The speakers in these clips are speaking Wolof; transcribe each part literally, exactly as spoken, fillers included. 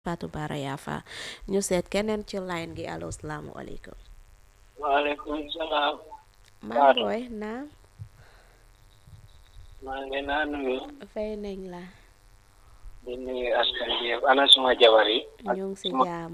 Fatou Bara Yafa ñu seet keneen ci line gi allo salaamualeykum. waaleykum salaam. maam Fatou. booy naam. maa ngi leen a nuyu. fay nañ la. di nuyu askan bi yëpp ana suma jabar yi. ak ñu ngi si suma jàmm.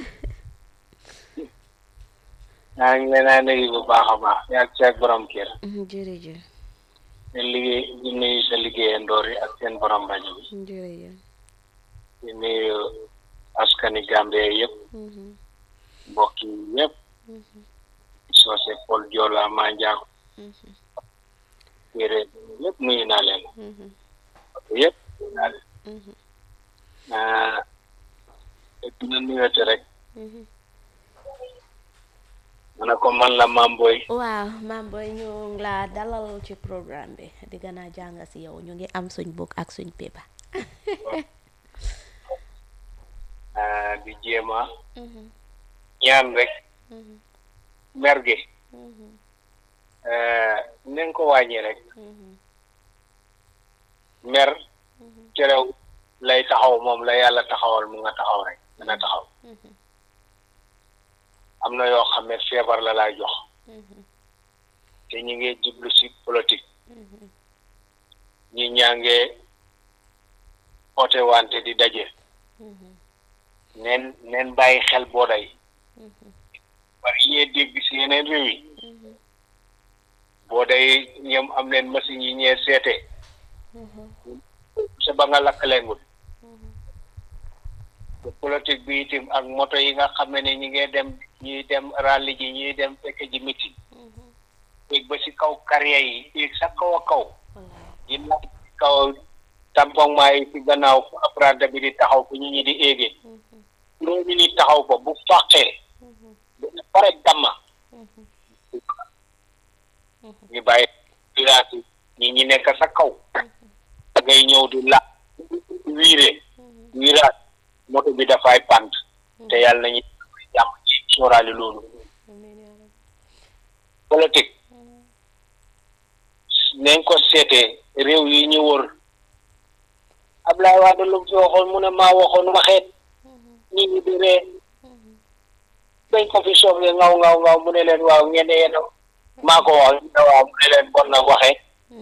maa ngi leen a nuyu bu baax a baax. yaa ngi seen borom kër. jërëjëf. di liggéey di nuyu sa liggéeyandoor yi ak seen borom rajo bi. jërëjëf. di nuyu askani Gambie yëpp. mbokk yi yëpp. Socé Paul Joola Manjaago. yére yëpp nuyu naa leen. yëpp nuyu naa leen. ah dina nuyoote rek. ma ne ko man la Mame Boye. waaw maam booy ñu ngi la dalal ci programme bi di gën a jàng si yow ñu ngi am suñ book ak suñ paper. ah di jéema ñaan rek. mer gi. nañ ko wàññi rek. mer cerew lay taxaw moom la yàlla taxawal mu nga taxaw rek dina taxaw. am na yoo xam ne feebar la lay jox. te ñu ngi jublu si politique. ñi ñaa ngi oote wante di daje. neen neen bàyyi xel booda yi. bari ñee dégg si yeneen réew yi. booda yi ñoom am leen machine yi ñee seete. sa ba nga lakk lengul. te politique bi itam ak moto yi nga xam ne ñi ngi dem ñuy dem rally ji ñuy dem fekke ji meeting. yéeg ba si kaw carrière yi yéeg sa kaw a kaw. yi nag kaw tamponnement yi ci gannaaw fu apprenti bi di taxaw fu ñu ñi di éegee. loolu ñu ni taxaw fa bu fàqee. dina pare damma. ñu bàyyi village yi ñi ñi nekk sa kaw. ngay ñëw di la wiire. wiiraat moto bi dafay pant. te yàlla nañu jàmm ci sóoraale loolu. politique. nañ ko seetee réew yi ñu wër. Ablaye Wade lu fi waxoon mu ne maa waxoon waxeet. nit ñi di ree. dañ ko fi soofle ngaw ngaw ngaw mu ne leen waaw ngeen ne yéen maa ko wax waaw mu ne leen bon na waxee.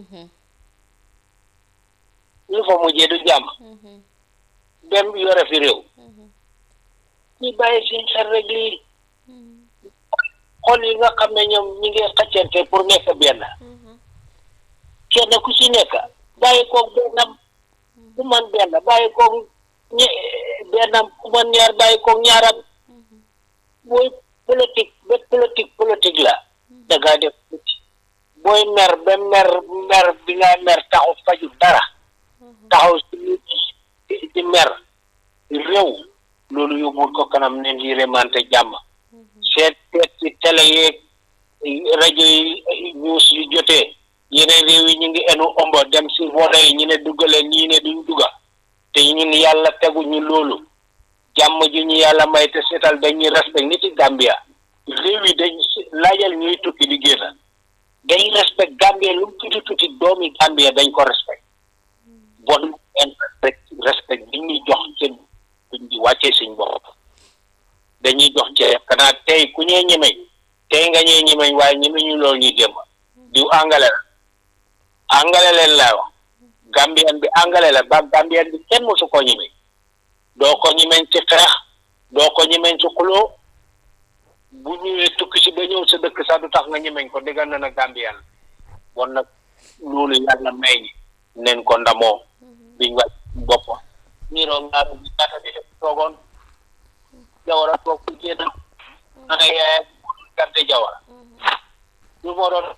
lu fa mujjee du jàmm. benn yore fi réew. ñu bàyyi seen xel rek lii. xol yi nga xam ne ñoom ñi ngi xëccante pour nekk benn. kenn ku ci nekk bàyyi koog bennam ku man benn bàyyi koog ñe bennam ku man ñaar bàyyi koog ñaaram. booy politique ba politique politique la. da ngaa def booy mer ba mer mer bi nga mer taxaw faju dara. taxaw si di mer réew loolu yóbbul ko kanam ne di remante jàmm. seet seet ci télé yeeg rajo yi news yu jotee yeneen réew yi ñu ngi enu ombo dem si voda yi ñu ne duggaleen ñii ne duñ dugga te ñun yàlla tegu ñu loolu jàmm ju ñu yàlla may te seetal dañuy respect nit yi Gambia réew yi dañ laajal ñuy tukki di génn dañ respect Gambia lu mu tuuti tuuti doomi Gambia dañ ko respect bon respect bi ñuy jox seen duñ di wàccee suñ bopp dañuy jox ci xanaa tey ku ñee ñemeñ tey nga ñee ñemeñ waaye ñemeñu loolu ñuy dem diw angale la angale leen laa wax Gambien bi angale la ba Gambien bi kenn mosu ko ñemeñ doo ko ñemeñ ci xeex doo ko ñemeñ ci xuloo bu ñëwee tukki si ba ñëw sa dëkk sax du tax nga ñemeñ ko diggal na na Gambien bon nag loolu yàlla may ñi neen ko ndamoo biñ wàcc bopp ñiroo ngaaro bi ñaata bi def toogoon Jawara toog ku génn ana yaay gante Jawara lu moo doon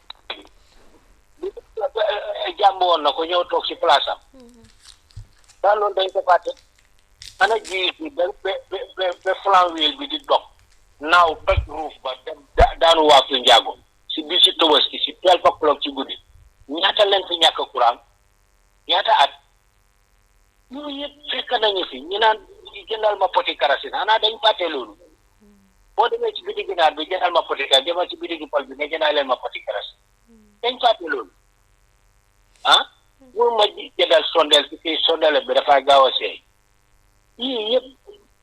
jàmb woon na ko ñëw toog si place am daal loolu dañ ko fàtte ana jiit bi ba ba ba ba flanwil bi di dog naaw toj ruuf ba dem daanu waatu njaago si biir si Tabaski si twelve o'clock ci guddi ñaata leen fi ñàkk courant ñaata at yooyu yëpp fekk nañu fi ñu naan jëndal ma poti karasine xanaa dañ fàtte loolu boo demee ci biti ginaar bi jëndal ma poti karasine demal ci biti gi pol bi nga jëndal leen ma poti karasine dañ fàtte loolu ah mun ma jëndal sondeel si kii sondeel bi dafay gaaw a seey yii yëpp